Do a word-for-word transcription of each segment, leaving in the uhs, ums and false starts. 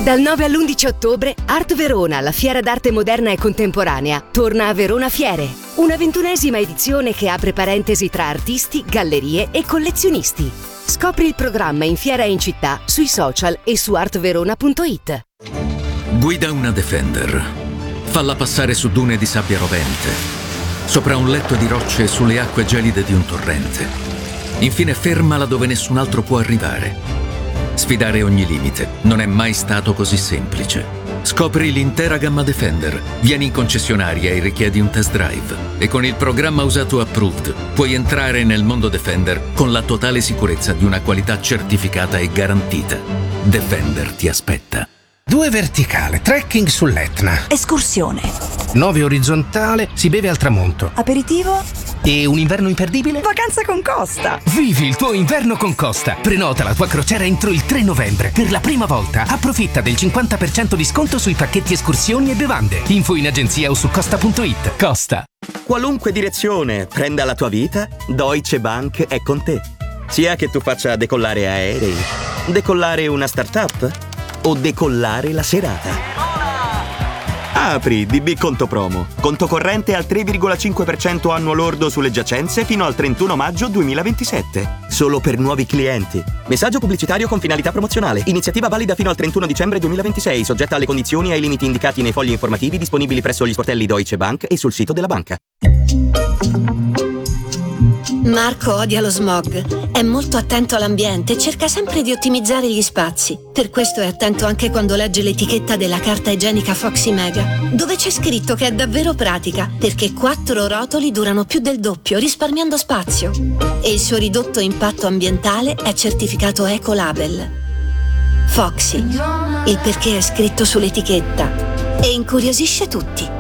Dal nove all'undici ottobre, Art Verona, la fiera d'arte moderna e contemporanea, torna a Verona Fiere. Una ventunesima edizione che apre parentesi tra artisti, gallerie e collezionisti. Scopri il programma in fiera e in città, sui social e su art verona punto it. Guida una Defender. Falla passare su dune di sabbia rovente, sopra un letto di rocce e sulle acque gelide di un torrente. Infine fermala dove nessun altro può arrivare. Sfidare ogni limite non è mai stato così semplice. Scopri l'intera gamma Defender. Vieni in concessionaria e richiedi un test drive. E con il programma Usato Approved puoi entrare nel mondo Defender con la totale sicurezza di una qualità certificata e garantita. Defender ti aspetta. Due verticale, trekking sull'Etna. Escursione. Nove orizzontale, si beve al tramonto. Aperitivo. E un inverno imperdibile? Vacanza con Costa. Vivi il tuo inverno con Costa. Prenota la tua crociera entro il tre novembre. Per la prima volta approfitta del cinquanta per cento di sconto sui pacchetti escursioni e bevande. Info in agenzia o su costa punto it. Costa. Qualunque direzione prenda la tua vita, Deutsche Bank è con te. Sia che tu faccia decollare aerei, decollare una startup o decollare la serata. Apri D B Conto Promo. Conto corrente al tre virgola cinque per cento annuo lordo sulle giacenze fino al trentuno maggio duemilaventisette. Solo per nuovi clienti. Messaggio pubblicitario con finalità promozionale. Iniziativa valida fino al trentuno dicembre duemilaventisei, soggetta alle condizioni e ai limiti indicati nei fogli informativi disponibili presso gli sportelli Deutsche Bank e sul sito della banca. Marco odia lo smog, è molto attento all'ambiente e cerca sempre di ottimizzare gli spazi. Per questo è attento anche quando legge l'etichetta della carta igienica Foxy Mega, dove c'è scritto che è davvero pratica, perché quattro rotoli durano più del doppio, risparmiando spazio. E il suo ridotto impatto ambientale è certificato Ecolabel. Foxy, il perché è scritto sull'etichetta e incuriosisce tutti.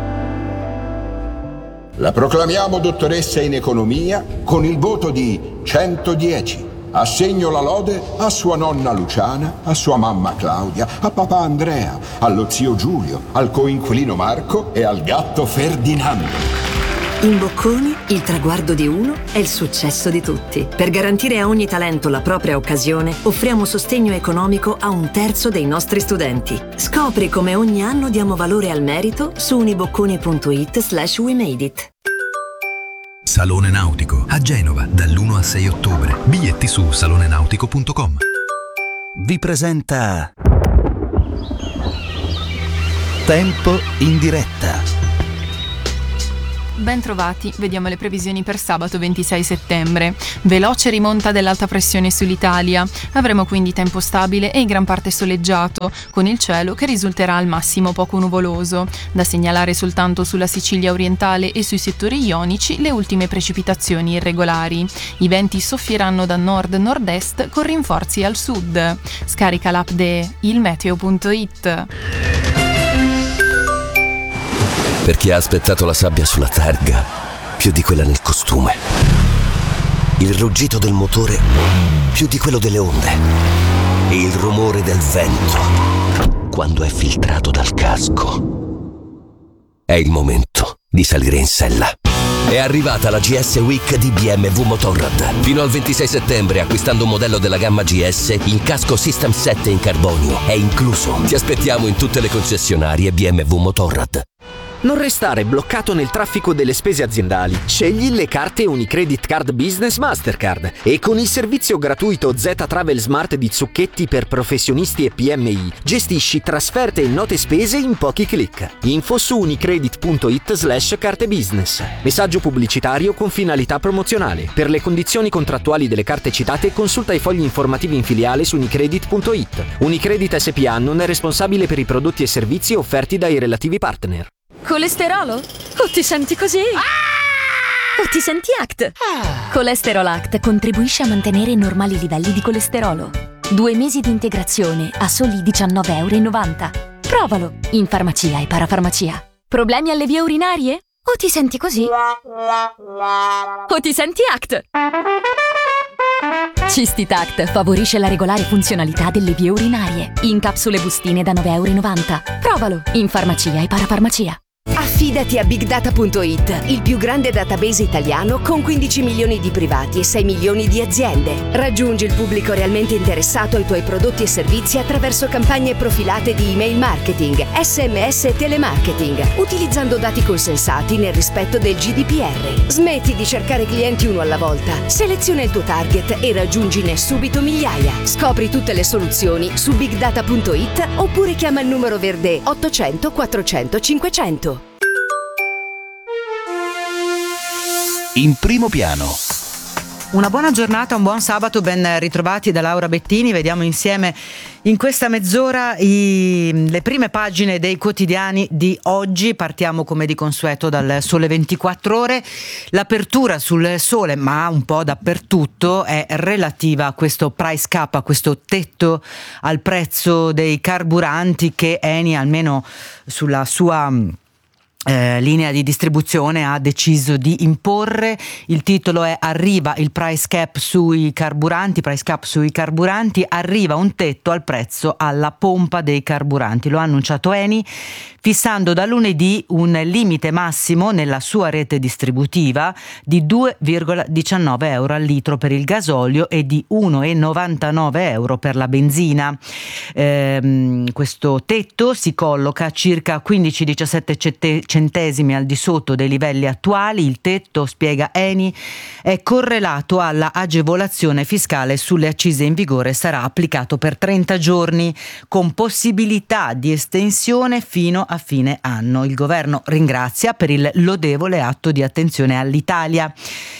La proclamiamo dottoressa in economia con il voto di centodieci. Assegno la lode a sua nonna Luciana, a sua mamma Claudia, a papà Andrea, allo zio Giulio, al coinquilino Marco e al gatto Ferdinando. In Bocconi, il traguardo di uno è il successo di tutti. Per garantire a ogni talento la propria occasione, offriamo sostegno economico a un terzo dei nostri studenti. Scopri come ogni anno diamo valore al merito su unibocconi punto it slash we made it. Salone Nautico a Genova dall'uno al sei ottobre. Biglietti su salone nautico punto com. Vi presenta Tempo in diretta. Ben trovati, vediamo le previsioni per sabato ventisei settembre. Veloce rimonta dell'alta pressione sull'Italia. Avremo quindi tempo stabile e in gran parte soleggiato, con il cielo che risulterà al massimo poco nuvoloso. Da segnalare soltanto sulla Sicilia orientale e sui settori ionici le ultime precipitazioni irregolari. I venti soffieranno da nord-nord-est con rinforzi al sud. Scarica l'app de il meteo punto it. Per chi ha aspettato la sabbia sulla targa più di quella nel costume, il ruggito del motore più di quello delle onde e il rumore del vento quando è filtrato dal casco. È il momento di salire in sella. È arrivata la G S Week di B M W Motorrad. Fino al ventisei settembre, acquistando un modello della gamma G S, il casco System sette in carbonio è incluso. Ti aspettiamo in tutte le concessionarie B M W Motorrad. Non restare bloccato nel traffico delle spese aziendali. Scegli le carte Unicredit Card Business Mastercard e con il servizio gratuito Z Travel Smart di Zucchetti per professionisti e P M I gestisci trasferte e note spese in pochi clic. Info su unicredit punto it slash carte business. Messaggio pubblicitario con finalità promozionale. Per le condizioni contrattuali delle carte citate consulta i fogli informativi in filiale su unicredit punto it. Unicredit S P A non è responsabile per i prodotti e servizi offerti dai relativi partner. Colesterolo? O ti senti così? Ah! O ti senti Act? Ah! Colesterol Act contribuisce a mantenere normali livelli di colesterolo. Due mesi di integrazione a soli diciannove e novanta euro. Provalo in farmacia e parafarmacia. Problemi alle vie urinarie? O ti senti così? O ti senti Act? Cistitact favorisce la regolare funzionalità delle vie urinarie. In capsule bustine da nove e novanta euro. Provalo in farmacia e parafarmacia. Affidati a big data punto it, il più grande database italiano con quindici milioni di privati e sei milioni di aziende. Raggiungi il pubblico realmente interessato ai tuoi prodotti e servizi attraverso campagne profilate di email marketing, sms e telemarketing, utilizzando dati consensati nel rispetto del G D P R. Smetti di cercare clienti uno alla volta, seleziona il tuo target e raggiungine subito migliaia. Scopri tutte le soluzioni su big data punto it oppure chiama il numero verde ottocento quattrocento cinquecento. In primo piano. Una buona giornata, un buon sabato, ben ritrovati da Laura Bettini. Vediamo insieme in questa mezz'ora i, le prime pagine dei quotidiani di oggi. Partiamo come di consueto dal Sole ventiquattro Ore. L'apertura sul Sole, ma un po' dappertutto, è relativa a questo price cap, a questo tetto al prezzo dei carburanti che Eni, almeno sulla sua Eh, linea di distribuzione, ha deciso di imporre. Il titolo è: arriva il price cap sui carburanti, price cap sui carburanti, arriva un tetto al prezzo alla pompa dei carburanti. Lo ha annunciato Eni, fissando da lunedì un limite massimo nella sua rete distributiva di due virgola diciannove euro al litro per il gasolio e di uno virgola novantanove euro per la benzina. Eh, questo tetto si colloca a circa quindici diciassette centesimi al di sotto dei livelli attuali. Il tetto, spiega Eni, è correlato alla agevolazione fiscale sulle accise in vigore e sarà applicato per trenta giorni con possibilità di estensione fino a fine anno. Il governo ringrazia per il lodevole atto di attenzione all'Italia.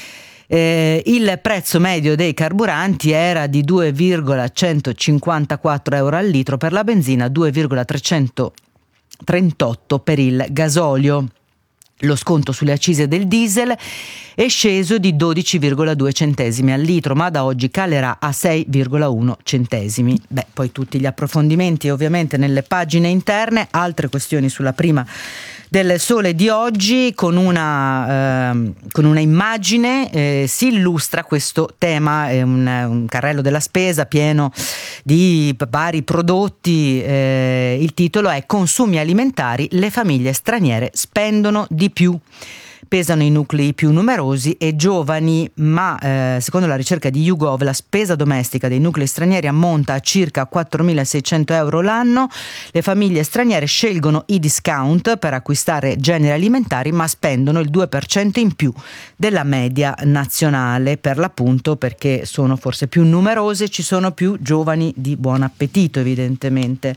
Eh, il prezzo medio dei carburanti era di due virgola centocinquantaquattro euro al litro per la benzina, due virgola trecentotrentotto per il gasolio. Lo sconto sulle accise del diesel è sceso di dodici virgola due centesimi al litro, ma da oggi calerà a sei virgola uno centesimi. Beh, poi tutti gli approfondimenti ovviamente nelle pagine interne. Altre questioni sulla prima del Sole di oggi, con una, eh, con una immagine eh, si illustra questo tema, è un, un carrello della spesa pieno di vari prodotti. Eh, il titolo è: consumi alimentari, le famiglie straniere spendono di più. Pesano i nuclei più numerosi e giovani, ma eh, secondo la ricerca di YouGov la spesa domestica dei nuclei stranieri ammonta a circa quattromilaseicento euro l'anno. Le famiglie straniere scelgono i discount per acquistare generi alimentari, ma spendono il due per cento in più della media nazionale, per l'appunto perché sono forse più numerose, ci sono più giovani di buon appetito evidentemente.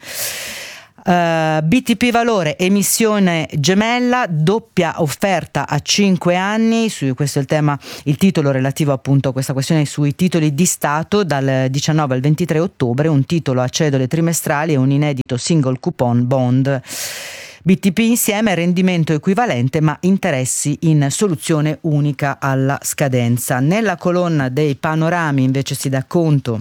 Uh, B T P Valore, emissione gemella, doppia offerta a cinque anni. Su questo è il tema, il titolo relativo appunto a questa questione sui titoli di Stato. Dal diciannove al ventitré ottobre un titolo a cedole trimestrali e un inedito single coupon bond. B T P insieme, rendimento equivalente ma interessi in soluzione unica alla scadenza. Nella colonna dei panorami invece si dà conto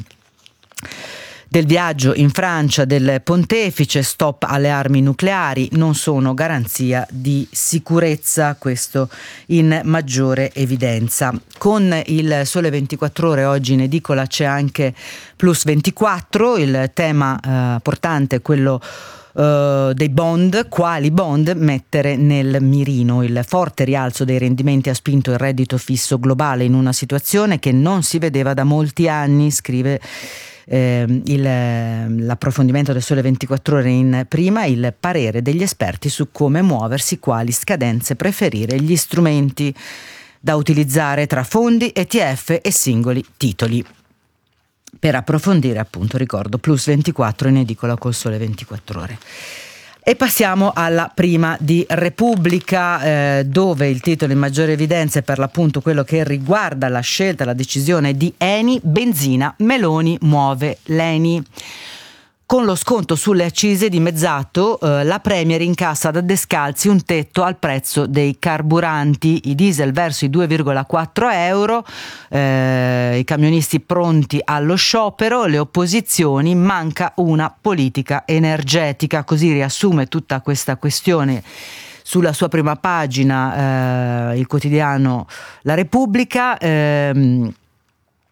del viaggio in Francia del pontefice, stop alle armi nucleari, non sono garanzia di sicurezza, questo in maggiore evidenza. Con il Sole ventiquattro Ore oggi in edicola c'è anche Plus ventiquattro, il tema eh, portante è quello Uh, dei bond. Quali bond mettere nel mirino? Il forte rialzo dei rendimenti ha spinto il reddito fisso globale in una situazione che non si vedeva da molti anni, scrive eh, il, l'approfondimento del Sole ventiquattro Ore in prima, il parere degli esperti su come muoversi, quali scadenze preferire, gli strumenti da utilizzare tra fondi, E T F e singoli titoli. Per approfondire, appunto, ricordo Plus ventiquattro in edicola col Sole ventiquattro Ore. E passiamo alla prima di Repubblica, eh, dove il titolo in maggiore evidenza è per l'appunto quello che riguarda la scelta, la decisione di Eni. Benzina, Meloni muove l'Eni. Con lo sconto sulle accise dimezzato, eh, la Premier incassa da Descalzi un tetto al prezzo dei carburanti, i diesel verso i due virgola quattro euro, eh, i camionisti pronti allo sciopero, le opposizioni, manca una politica energetica, così riassume tutta questa questione sulla sua prima pagina eh, il quotidiano La Repubblica. ehm,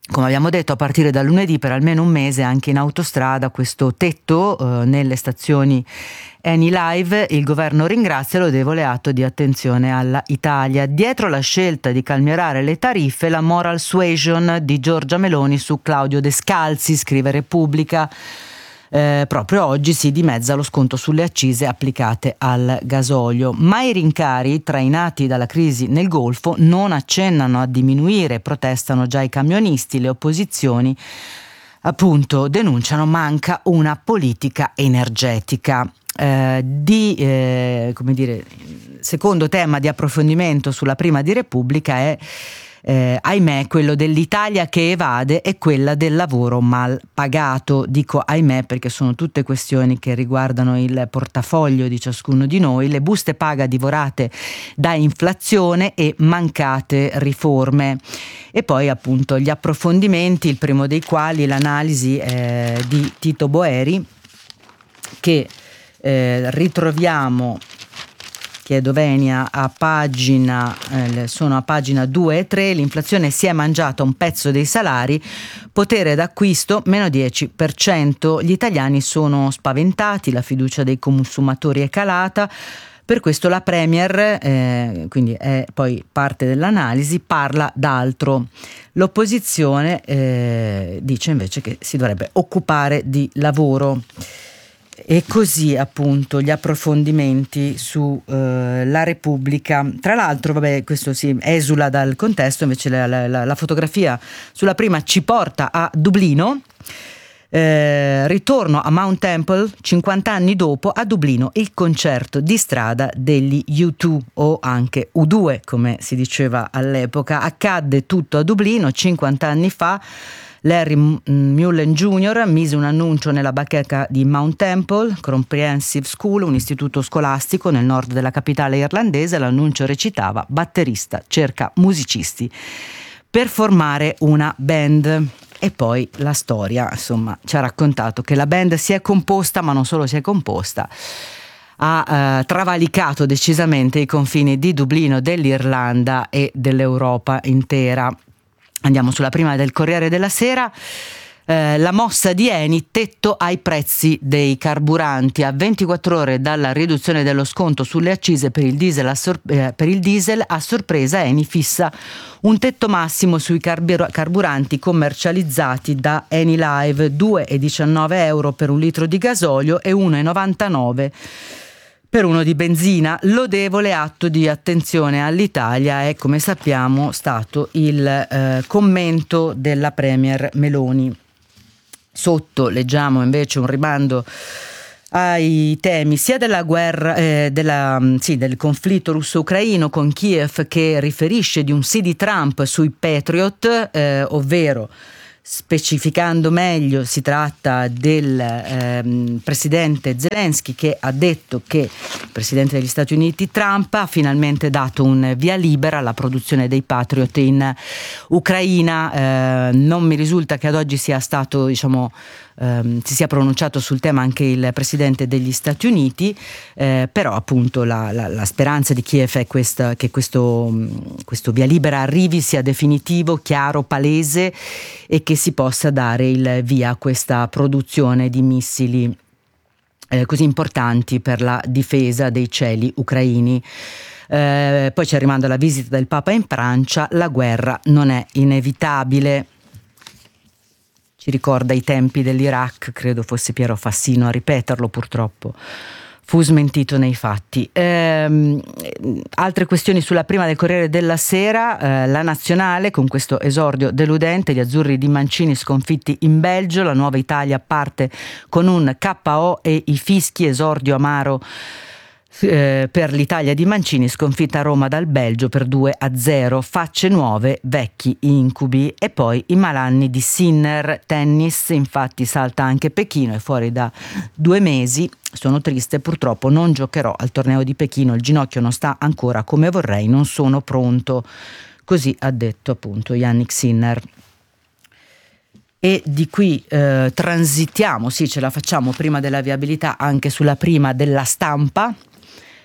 come abbiamo detto, a partire da lunedì per almeno un mese anche in autostrada questo tetto eh, nelle stazioni Anylive. Il governo ringrazia lodevole atto di attenzione alla Italia. Dietro la scelta di calmierare le tariffe, la moral suasion di Giorgia Meloni su Claudio Descalzi, scrive Repubblica. Eh, proprio oggi si dimezza lo sconto sulle accise applicate al gasolio, ma i rincari trainati dalla crisi nel Golfo non accennano a diminuire, protestano già i camionisti. Le opposizioni appunto denunciano manca una politica energetica. Eh, di eh, come dire, secondo tema di approfondimento sulla prima di Repubblica è Eh, ahimè quello dell'Italia che evade e quella del lavoro mal pagato. Dico ahimè perché sono tutte questioni che riguardano il portafoglio di ciascuno di noi, le buste paga divorate da inflazione e mancate riforme. E poi appunto gli approfondimenti, il primo dei quali l'analisi eh, di Tito Boeri, che eh, ritroviamo, chiedo venia, a pagina, eh, sono a pagina due e tre. L'inflazione si è mangiata un pezzo dei salari, potere d'acquisto meno dieci per cento, gli italiani sono spaventati, la fiducia dei consumatori è calata. Per questo la Premier, eh, quindi è poi parte dell'analisi, parla d'altro. L'opposizione eh, dice invece che si dovrebbe occupare di lavoro. E così appunto gli approfondimenti su eh, la Repubblica. Tra l'altro, vabbè, questo si esula dal contesto, invece la, la, la fotografia sulla prima ci porta a Dublino. Eh, ritorno a Mount Temple cinquanta anni dopo, a Dublino il concerto di strada degli U due o anche U due come si diceva all'epoca. Accadde tutto a Dublino cinquanta anni fa. Larry Mullen Junior mise un annuncio nella bacheca di Mount Temple Comprehensive School, un istituto scolastico nel nord della capitale irlandese. L'annuncio recitava: batterista cerca musicisti per formare una band. E poi la storia, insomma, ci ha raccontato che la band si è composta, ma non solo si è composta, ha eh, travalicato decisamente i confini di Dublino, dell'Irlanda e dell'Europa intera. Andiamo sulla prima del Corriere della Sera. Eh, la mossa di Eni, tetto ai prezzi dei carburanti. A ventiquattro ore dalla riduzione dello sconto sulle accise per il diesel a, sor- eh, per il diesel, a sorpresa Eni fissa un tetto massimo sui carbur- carburanti commercializzati da Anylive: due virgola diciannove euro per un litro di gasolio e uno virgola novantanove per uno di benzina. Lodevole atto di attenzione all'Italia è, come sappiamo, stato il eh, commento della Premier Meloni. Sotto leggiamo invece un rimando ai temi sia della guerra, eh, della, sì, del conflitto russo-ucraino, con Kiev che riferisce di un sì di Trump sui Patriot, eh, ovvero, specificando meglio, si tratta del ehm, presidente Zelensky, che ha detto che il presidente degli Stati Uniti Trump ha finalmente dato un via libera alla produzione dei Patriot in Ucraina. Eh, non mi risulta che ad oggi sia stato, diciamo, ehm, si sia pronunciato sul tema anche il presidente degli Stati Uniti, eh, però appunto la, la, la speranza di Kiev è questa, che questo, questo via libera arrivi, sia definitivo, chiaro, palese, e che si possa dare il via a questa produzione di missili eh, così importanti per la difesa dei cieli ucraini. Eh, poi c'è il rimando alla visita del Papa in Francia. La guerra non è inevitabile. Ci ricorda i tempi dell'Iraq, credo fosse Piero Fassino a ripeterlo, purtroppo fu smentito nei fatti. Ehm, altre questioni sulla prima del Corriere della Sera. Eh, la Nazionale, con questo esordio deludente, gli azzurri di Mancini sconfitti in Belgio. La Nuova Italia parte con un K O e i fischi, esordio amaro eh, per l'Italia di Mancini, sconfitta a Roma dal Belgio per due a zero. Facce nuove, vecchi incubi. E poi i malanni di Sinner. Tennis, infatti salta anche Pechino, è fuori da due mesi. Sono triste, purtroppo non giocherò al torneo di Pechino, il ginocchio non sta ancora come vorrei, non sono pronto. Così ha detto appunto Yannick Sinner. E di qui eh, transitiamo, sì, ce la facciamo prima della viabilità anche sulla prima della Stampa.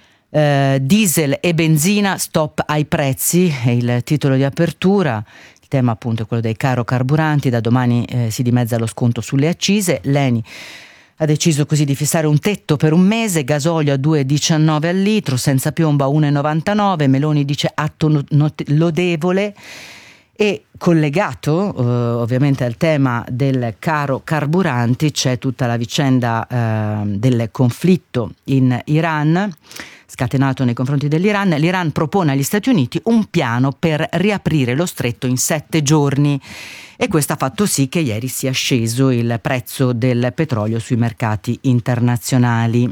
Eh, diesel e benzina, stop ai prezzi, è il titolo di apertura. Il tema appunto è quello dei caro carburanti, da domani eh, si dimezza lo sconto sulle accise. L'Eni ha deciso così di fissare un tetto per un mese, gasolio a due virgola diciannove al litro, senza piombo a uno virgola novantanove, Meloni dice atto not- lodevole. E collegato eh, ovviamente al tema del caro carburanti c'è tutta la vicenda eh, del conflitto in Iran, scatenato nei confronti dell'Iran. L'Iran propone agli Stati Uniti un piano per riaprire lo stretto in sette giorni e questo ha fatto sì che ieri sia sceso il prezzo del petrolio sui mercati internazionali.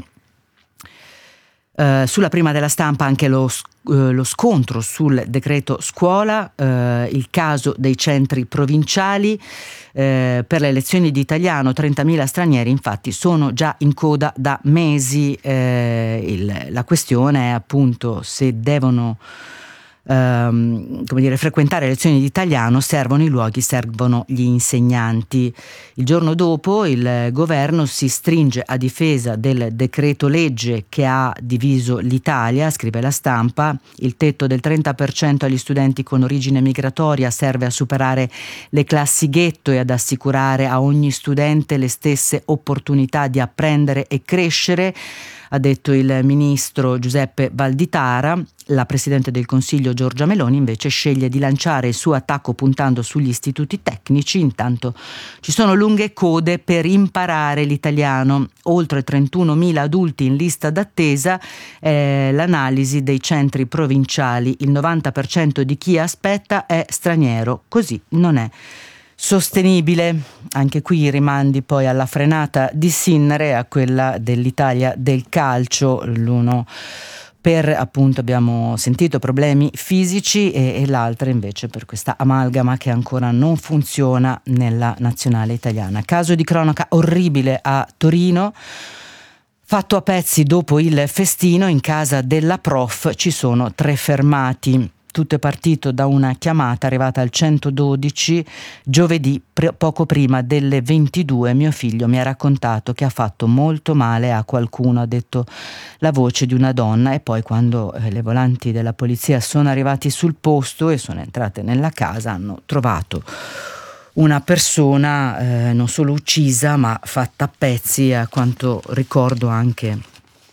Uh, sulla prima della stampa anche lo, uh, lo scontro sul decreto scuola, uh, il caso dei centri provinciali. Uh, per le lezioni di italiano trentamila stranieri infatti sono già in coda da mesi. Uh, il, la questione è appunto se devono Um, come dire, frequentare lezioni di italiano, servono i luoghi, servono gli insegnanti. Il giorno dopo il governo si stringe a difesa del decreto legge che ha diviso l'Italia, scrive la stampa. Il tetto del trenta per cento agli studenti con origine migratoria serve a superare le classi ghetto e ad assicurare a ogni studente le stesse opportunità di apprendere e crescere, ha detto il ministro Giuseppe Valditara. La Presidente del Consiglio Giorgia Meloni invece sceglie di lanciare il suo attacco puntando sugli istituti tecnici. Intanto ci sono lunghe code per imparare l'italiano, oltre trentunomila adulti in lista d'attesa. Eh, l'analisi dei centri provinciali, il novanta per cento di chi aspetta è straniero, così non è sostenibile. Anche qui i rimandi poi alla frenata di Sinnare, a quella dell'Italia del calcio, l'uno per appunto abbiamo sentito problemi fisici e, e l'altra invece per questa amalgama che ancora non funziona nella nazionale italiana. Caso di cronaca orribile a Torino, fatto a pezzi dopo il festino. In casa della prof ci sono tre fermati. Tutto è partito da una chiamata arrivata al centododici giovedì pre- poco prima delle ventidue. Mio figlio mi ha raccontato che ha fatto molto male a qualcuno, ha detto la voce di una donna, e poi quando eh, le volanti della polizia sono arrivati sul posto e sono entrate nella casa hanno trovato una persona eh, non solo uccisa ma fatta a pezzi, a quanto ricordo anche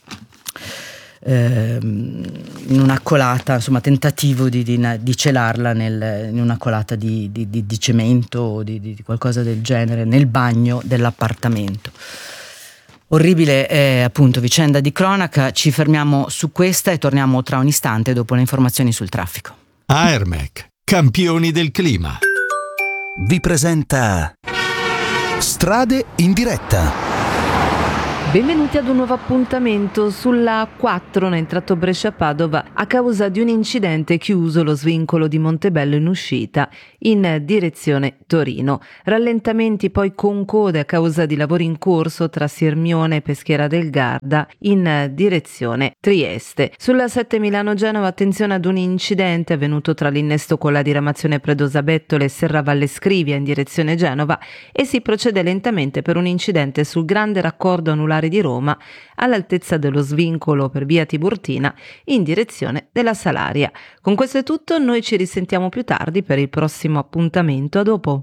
in una colata, insomma tentativo di, di, di celarla nel, in una colata di, di, di, di cemento o di, di qualcosa del genere nel bagno dell'appartamento. Orribile è appunto vicenda di cronaca. Ci fermiamo su questa e torniamo tra un istante dopo le informazioni sul traffico. Aermec, campioni del clima, vi presenta Strade in diretta. Benvenuti ad un nuovo appuntamento sulla A quattro nel tratto Brescia-Padova. A causa di un incidente chiuso lo svincolo di Montebello in uscita in direzione Torino. Rallentamenti poi con code a causa di lavori in corso tra Sirmione e Peschiera del Garda in direzione Trieste. Sulla sette Milano-Genova attenzione ad un incidente avvenuto tra l'innesto con la diramazione Predosa-Bettole e Serravalle Scrivia in direzione Genova, e si procede lentamente per un incidente sul grande raccordo anulare di Roma all'altezza dello svincolo per via Tiburtina in direzione della Salaria. Con questo è tutto, noi ci risentiamo più tardi per il prossimo appuntamento. A dopo.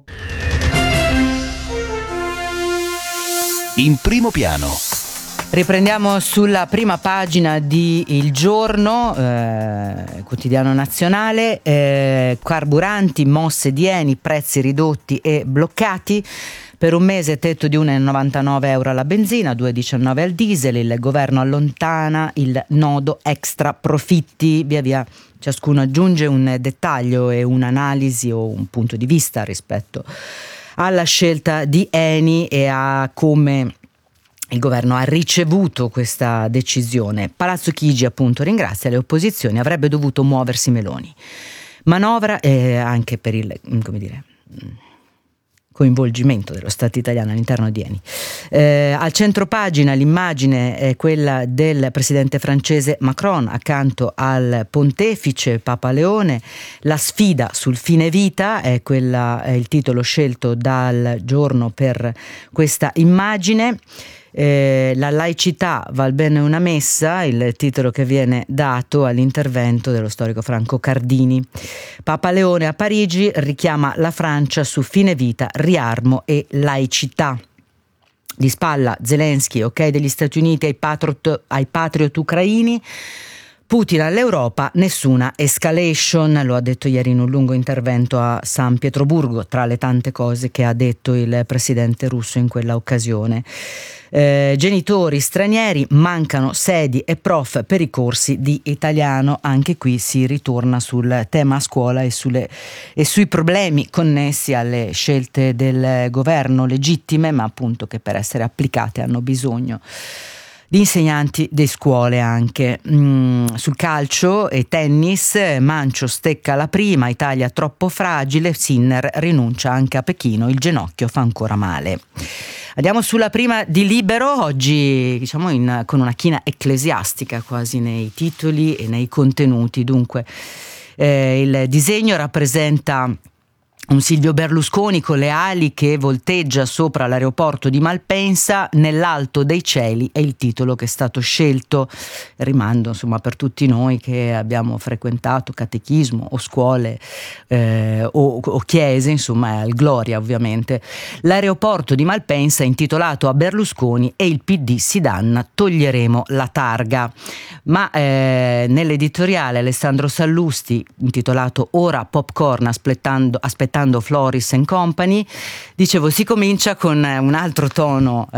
In primo piano. Riprendiamo sulla prima pagina di Il Giorno, eh, quotidiano nazionale, eh, carburanti, mosse di Eni, prezzi ridotti e bloccati. Per un mese tetto di uno virgola novantanove euro alla benzina, due virgola diciannove al diesel. Il governo allontana il nodo extra profitti. Via via ciascuno aggiunge un dettaglio e un'analisi o un punto di vista rispetto alla scelta di Eni e a come il governo ha ricevuto questa decisione. Palazzo Chigi appunto ringrazia le opposizioni, avrebbe dovuto muoversi Meloni. Manovra eh, anche per il, come dire, coinvolgimento dello Stato italiano all'interno di Eni. Eh, al centropagina l'immagine è quella del presidente francese Macron accanto al pontefice Papa Leone. La sfida sul fine vita è, quella, è il titolo scelto dal Giorno per questa immagine. Eh, la laicità val bene una messa, il titolo che viene dato all'intervento dello storico Franco Cardini. Papa Leone a Parigi richiama la Francia su fine vita, riarmo e laicità. Di spalla Zelensky, ok degli Stati Uniti ai patriot, ai patriot ucraini. Putin all'Europa, nessuna escalation, lo ha detto ieri in un lungo intervento a San Pietroburgo, tra le tante cose che ha detto il presidente russo in quella occasione. Eh, genitori stranieri, mancano sedi e prof per i corsi di italiano. Anche qui si ritorna sul tema scuola e, sulle, e sui problemi connessi alle scelte del governo, legittime, ma appunto che per essere applicate hanno bisogno di insegnanti di scuole anche. Mm, sul calcio e tennis, Mancio stecca la prima, Italia troppo fragile, Sinner rinuncia anche a Pechino, il ginocchio fa ancora male. Andiamo sulla prima di Libero, oggi diciamo in, con una china ecclesiastica quasi nei titoli e nei contenuti. Dunque eh, il disegno rappresenta un Silvio Berlusconi con le ali che volteggia sopra l'aeroporto di Malpensa, nell'alto dei cieli è il titolo che è stato scelto, rimando insomma per tutti noi che abbiamo frequentato catechismo o scuole eh, o, o chiese, insomma al Gloria ovviamente. L'aeroporto di Malpensa è intitolato a Berlusconi e il P D si danna, toglieremo la targa. Ma eh, nell'editoriale Alessandro Sallusti intitolato Ora popcorn aspettando, aspettando Floris and Company, dicevo, si comincia con un altro tono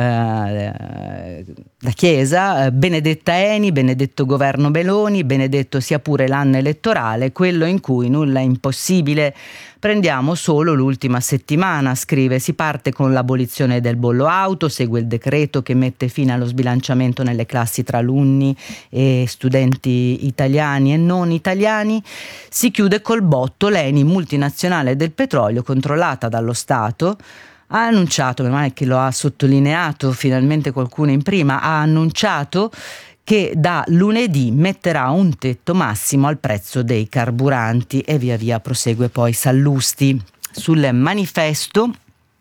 eh, da chiesa, eh, benedetta Eni, benedetto governo Meloni, benedetto sia pure l'anno elettorale, quello in cui nulla è impossibile. Prendiamo solo l'ultima settimana, scrive, si parte con l'abolizione del bollo auto, segue il decreto che mette fine allo sbilanciamento nelle classi tra alunni e studenti italiani e non italiani, si chiude col botto l'Eni, multinazionale del petrolio controllata dallo Stato, ha annunciato, ma è che lo ha sottolineato finalmente qualcuno in prima, ha annunciato che da lunedì metterà un tetto massimo al prezzo dei carburanti e via via prosegue poi Sallusti. Sul Manifesto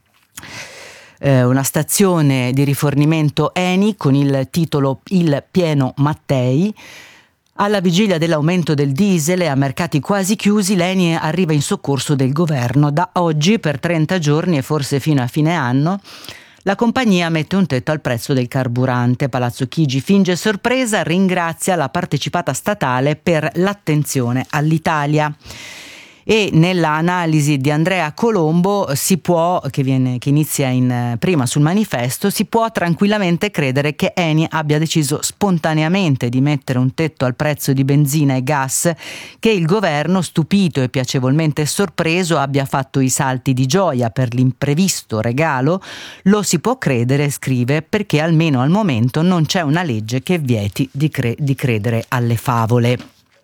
eh, una stazione di rifornimento Eni con il titolo Il pieno Mattei. Alla vigilia dell'aumento del diesel e a mercati quasi chiusi, l'Eni arriva in soccorso del governo. Da oggi per trenta giorni e forse fino a fine anno la compagnia mette un tetto al prezzo del carburante. Palazzo Chigi finge sorpresa, ringrazia la partecipata statale per l'attenzione all'Italia. E nella analisi di Andrea Colombo si può, che, viene, che inizia in, prima sul Manifesto, si può tranquillamente credere che Eni abbia deciso spontaneamente di mettere un tetto al prezzo di benzina e gas, che il governo, stupito e piacevolmente sorpreso, abbia fatto i salti di gioia per l'imprevisto regalo. Lo si può credere, scrive, perché almeno al momento non c'è una legge che vieti di, cre- di credere alle favole.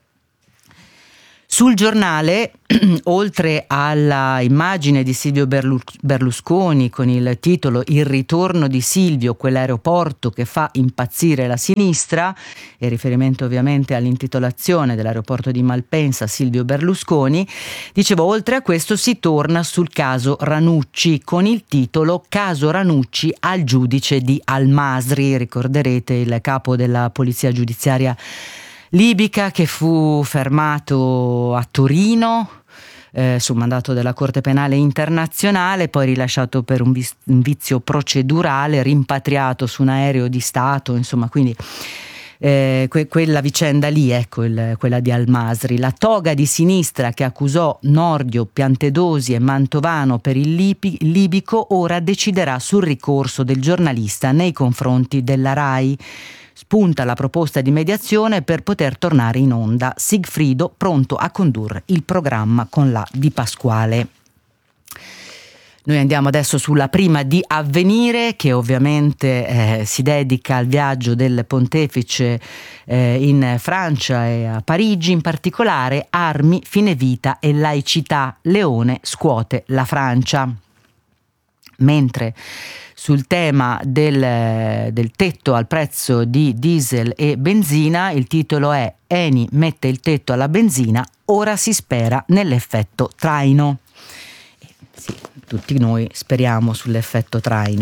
Sul Giornale, oltre alla immagine di Silvio Berlusconi con il titolo Il ritorno di Silvio, quell'aeroporto che fa impazzire la sinistra, e riferimento ovviamente all'intitolazione dell'aeroporto di Malpensa Silvio Berlusconi, dicevo, oltre a questo si torna sul caso Ranucci con il titolo Caso Ranucci al giudice di Al-Masri. Ricorderete il capo della polizia giudiziaria libica che fu fermato a Torino eh, su mandato della Corte Penale Internazionale, poi rilasciato per un, vis- un vizio procedurale, rimpatriato su un aereo di Stato, insomma, quindi eh, que- quella vicenda lì, ecco, il, quella di Al-Masri. La toga di sinistra che accusò Nordio, Piantedosi e Mantovano per il lipi- libico ora deciderà sul ricorso del giornalista nei confronti della RAI. Spunta la proposta di mediazione per poter tornare in onda. Sigfrido pronto a condurre il programma con la Di Pasquale. Noi andiamo adesso sulla prima di Avvenire, che ovviamente eh, si dedica al viaggio del pontefice eh, in Francia e a Parigi, in particolare armi, fine vita e laicità. Leone scuote la Francia. Mentre sul tema del, del tetto al prezzo di diesel e benzina, il titolo è Eni mette il tetto alla benzina, ora si spera nell'effetto traino. Sì, tutti noi speriamo sull'effetto traino.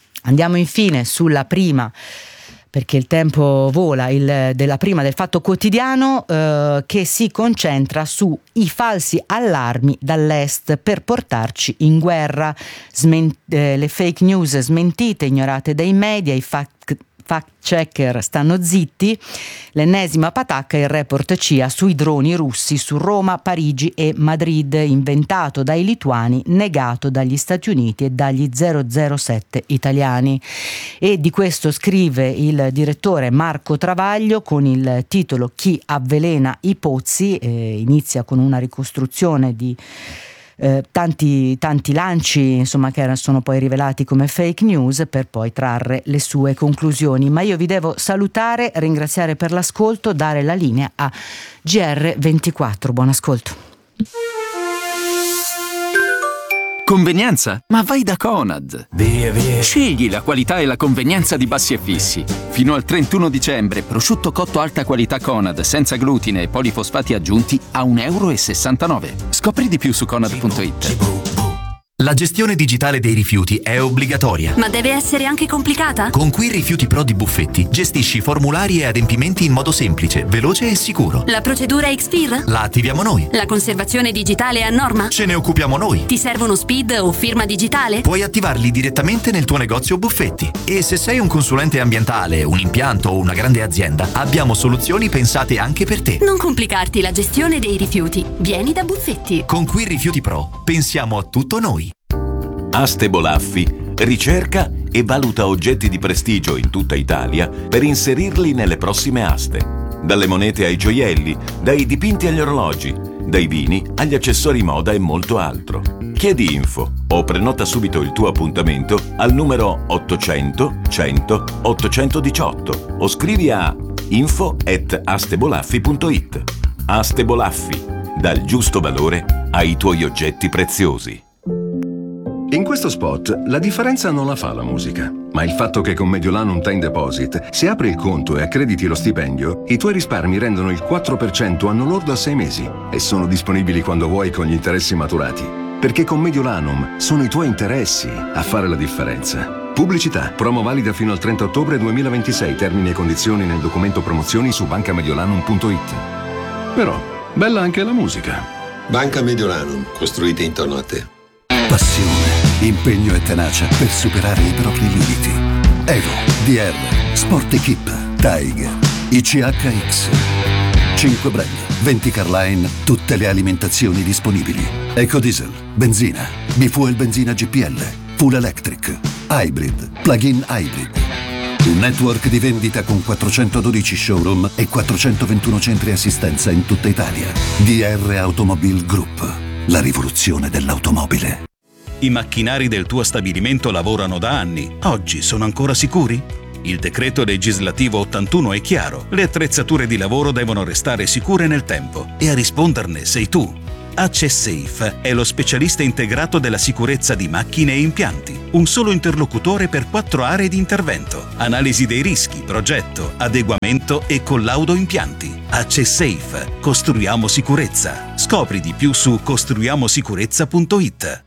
Andiamo infine sulla prima, perché il tempo vola, il, della prima del Fatto Quotidiano, eh, che si concentra sui falsi allarmi dall'est per portarci in guerra, Smen- eh, le fake news smentite, ignorate dai media, i fact fact checker stanno zitti, l'ennesima patacca, il report C I A sui droni russi su Roma, Parigi e Madrid, inventato dai lituani, negato dagli Stati Uniti e dagli zero zero sette italiani. E di questo scrive il direttore Marco Travaglio con il titolo Chi avvelena i pozzi, eh, inizia con una ricostruzione di Eh, tanti, tanti lanci, insomma, che sono poi rivelati come fake news, per poi trarre le sue conclusioni. Ma io vi devo salutare, ringraziare per l'ascolto, dare la linea a G R ventiquattro. Buon ascolto. Convenienza? Ma vai da Conad! Via, via. Scegli la qualità e la convenienza di Bassi e Fissi. Fino al trentuno dicembre, prosciutto cotto alta qualità Conad, senza glutine e polifosfati aggiunti, a un euro e sessantanove. Scopri di più su conad punto it. La gestione digitale dei rifiuti è obbligatoria. Ma deve essere anche complicata? Con Qui Rifiuti Pro di Buffetti gestisci formulari e adempimenti in modo semplice, veloce e sicuro. La procedura X F I R? La attiviamo noi. La conservazione digitale è a norma? Ce ne occupiamo noi. Ti servono S P I D o firma digitale? Puoi attivarli direttamente nel tuo negozio Buffetti. E se sei un consulente ambientale, un impianto o una grande azienda, abbiamo soluzioni pensate anche per te. Non complicarti la gestione dei rifiuti. Vieni da Buffetti. Con Qui Rifiuti Pro pensiamo a tutto noi. Aste Bolaffi ricerca e valuta oggetti di prestigio in tutta Italia per inserirli nelle prossime aste. Dalle monete ai gioielli, dai dipinti agli orologi, dai vini agli accessori moda e molto altro. Chiedi info o prenota subito il tuo appuntamento al numero ottocento cento ottocentodiciotto o scrivi a info at astebolaffi punto it. Aste Bolaffi, dal giusto valore ai tuoi oggetti preziosi. In questo spot la differenza non la fa la musica, ma il fatto che con Mediolanum Time Deposit, se apri il conto e accrediti lo stipendio, i tuoi risparmi rendono il quattro per cento anno lordo a sei mesi e sono disponibili quando vuoi con gli interessi maturati. Perché con Mediolanum sono i tuoi interessi a fare la differenza. Pubblicità. Promo valida fino al trenta ottobre duemilaventisei. Termini e condizioni nel documento promozioni su banca mediolanum punto it. Però, bella anche la musica. Banca Mediolanum, costruita intorno a te. Passione, impegno e tenacia per superare i propri limiti. Evo, D R, Sport Equip, Tiger, I C H X. cinque brand, venti Carline, tutte le alimentazioni disponibili. Ecodiesel, benzina, bifuel benzina G P L, full electric, hybrid, plug-in hybrid. Un network di vendita con quattrocentododici showroom e quattrocentoventuno centri assistenza in tutta Italia. D R Automobile Group, la rivoluzione dell'automobile. I macchinari del tuo stabilimento lavorano da anni. Oggi sono ancora sicuri? Il decreto legislativo ottantuno è chiaro. Le attrezzature di lavoro devono restare sicure nel tempo e a risponderne sei tu. AccessSafe è lo specialista integrato della sicurezza di macchine e impianti. Un solo interlocutore per quattro aree di intervento. Analisi dei rischi, progetto, adeguamento e collaudo impianti. AccessSafe. Costruiamo sicurezza. Scopri di più su costruiamosicurezza punto it.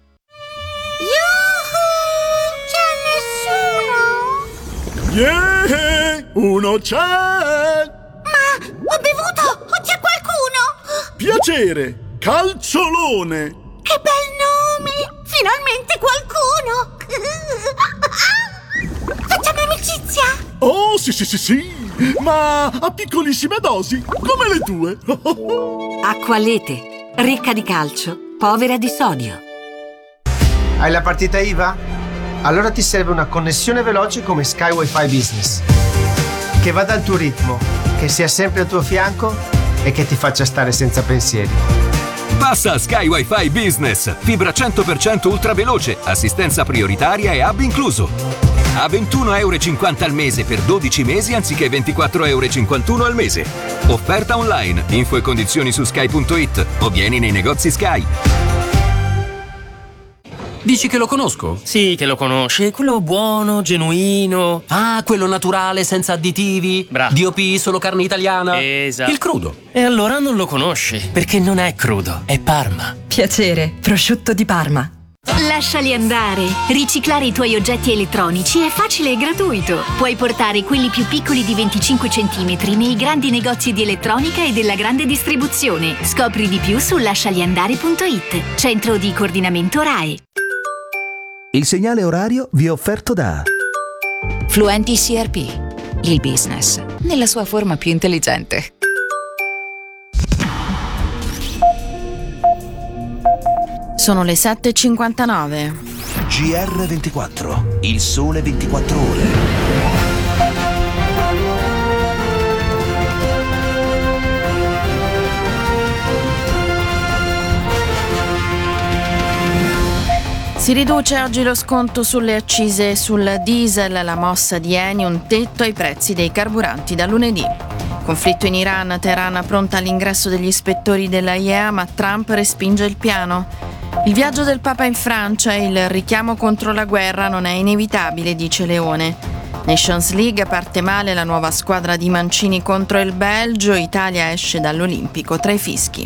Yeah! Uno c'è! Ma ho bevuto! O c'è qualcuno? Piacere! Calciolone! Che bel nome! Finalmente qualcuno! Facciamo amicizia? Oh, sì, sì, sì, sì! Ma a piccolissime dosi, come le tue! Acqualete, ricca di calcio, povera di sodio. Hai la partita I V A? Allora ti serve una connessione veloce come Sky Wi-Fi Business, che vada al tuo ritmo, che sia sempre al tuo fianco e che ti faccia stare senza pensieri. Passa a Sky Wi-Fi Business, fibra cento per cento ultra veloce, assistenza prioritaria e hub incluso. A ventuno euro e cinquanta al mese per dodici mesi anziché ventiquattro euro e cinquantuno al mese. Offerta online, info e condizioni su sky punto it o vieni nei negozi Sky. Dici che lo conosco? Sì, che lo conosci. Quello buono, genuino. Ah, quello naturale, senza additivi. Bravo. D O P, solo carne italiana. Esatto. Il crudo. E allora non lo conosci, perché non è crudo, è Parma. Piacere, prosciutto di Parma. Lasciali andare. Riciclare i tuoi oggetti elettronici è facile e gratuito. Puoi portare quelli più piccoli di venticinque centimetri nei grandi negozi di elettronica e della grande distribuzione. Scopri di più su lascialiandare punto it. Centro di coordinamento R A E. Il segnale orario vi è offerto da Fluenti C R P. Il business nella sua forma più intelligente. Sono le sette e cinquantanove. G R ventiquattro, il sole ventiquattro ore. Si riduce oggi lo sconto sulle accise sul diesel, la mossa di Eni, un tetto ai prezzi dei carburanti da lunedì. Conflitto in Iran, Teheran pronta all'ingresso degli ispettori della I E A, ma Trump respinge il piano. Il viaggio del Papa in Francia e il richiamo contro la guerra non è inevitabile, dice Leone. Nations League, parte male la nuova squadra di Mancini contro il Belgio, Italia esce dall'Olimpico tra i fischi.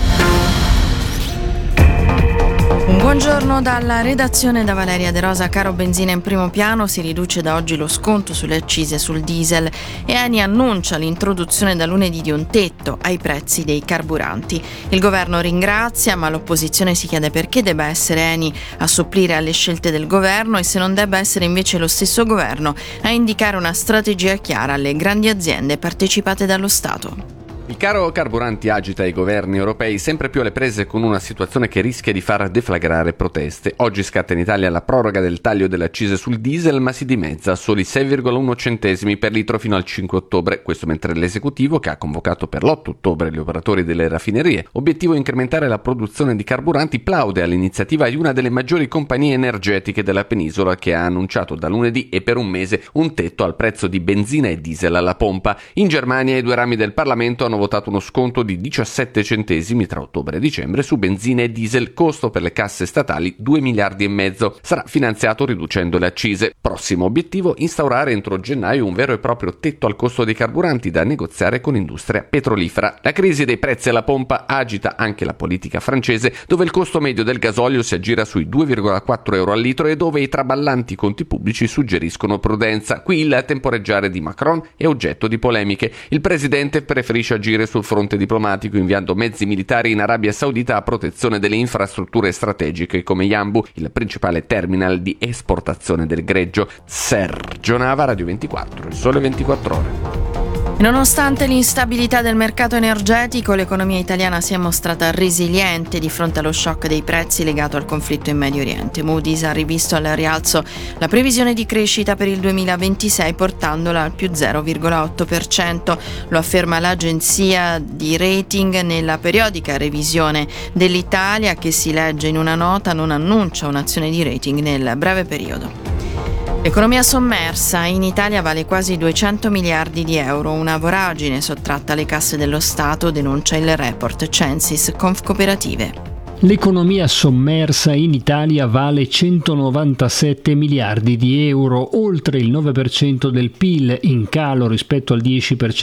Un buongiorno dalla redazione, da Valeria De Rosa. Caro benzina in primo piano, si riduce da oggi lo sconto sulle accise sul diesel e Eni annuncia l'introduzione da lunedì di un tetto ai prezzi dei carburanti. Il governo ringrazia, ma l'opposizione si chiede perché debba essere Eni a supplire alle scelte del governo e se non debba essere invece lo stesso governo a indicare una strategia chiara alle grandi aziende partecipate dallo Stato. Il caro carburanti agita i governi europei sempre più alle prese con una situazione che rischia di far deflagrare proteste. Oggi scatta in Italia la proroga del taglio delle accise sul diesel, ma si dimezza a soli sei virgola uno centesimi per litro fino al cinque ottobre. Questo mentre l'esecutivo, che ha convocato per l'otto ottobre gli operatori delle raffinerie, obiettivo incrementare la produzione di carburanti, plaude all'iniziativa di una delle maggiori compagnie energetiche della penisola, che ha annunciato da lunedì e per un mese un tetto al prezzo di benzina e diesel alla pompa. In Germania i due rami del Parlamento hanno votato uno sconto di diciassette centesimi tra ottobre e dicembre su benzina e diesel, costo per le casse statali due miliardi e mezzo. Sarà finanziato riducendo le accise. Prossimo obiettivo: instaurare entro gennaio un vero e proprio tetto al costo dei carburanti da negoziare con industria petrolifera. La crisi dei prezzi alla pompa agita anche la politica francese, dove il costo medio del gasolio si aggira sui due virgola quattro euro al litro e dove i traballanti conti pubblici suggeriscono prudenza. Qui il temporeggiare di Macron è oggetto di polemiche. Il presidente preferisce agire sul fronte diplomatico inviando mezzi militari in Arabia Saudita a protezione delle infrastrutture strategiche come Yanbu, il principale terminal di esportazione del greggio. Sergio Nava, Radio ventiquattro, il sole ventiquattro ore. Nonostante l'instabilità del mercato energetico, l'economia italiana si è mostrata resiliente di fronte allo shock dei prezzi legato al conflitto in Medio Oriente. Moody's ha rivisto al rialzo la previsione di crescita per il duemilaventisei portandola al più zero virgola otto per cento. Lo afferma l'agenzia di rating nella periodica revisione dell'Italia, che si legge in una nota non annuncia un'azione di rating nel breve periodo. L'economia sommersa in Italia vale quasi duecento miliardi di euro, una voragine sottratta alle casse dello Stato, denuncia il report Censis Confcooperative. L'economia sommersa in Italia vale centonovantasette miliardi di euro, oltre il nove per cento del P I L, in calo rispetto al dieci per cento